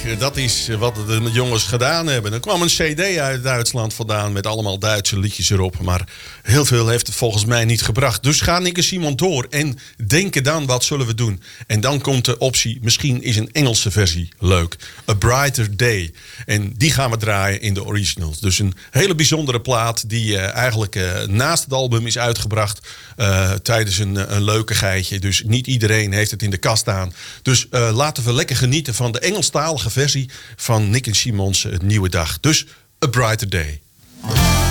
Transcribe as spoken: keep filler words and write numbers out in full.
Dat is wat de jongens gedaan hebben. Er kwam een cd uit Duitsland vandaan met allemaal Duitse liedjes erop. Maar heel veel heeft het volgens mij niet gebracht. Dus ga Nick en Simon door en denken dan, wat zullen we doen? En dan komt de optie, misschien is een Engelse versie leuk. A Brighter Day. En die gaan we draaien in de originals. Dus een hele bijzondere plaat die uh, eigenlijk uh, naast het album is uitgebracht. Uh, tijdens een, een leukigheidje. Dus niet iedereen heeft het in de kast staan. Dus uh, laten we lekker genieten van de Engelstalige versie van Nick en Simons uh, Nieuwe Dag. Dus A Brighter Day.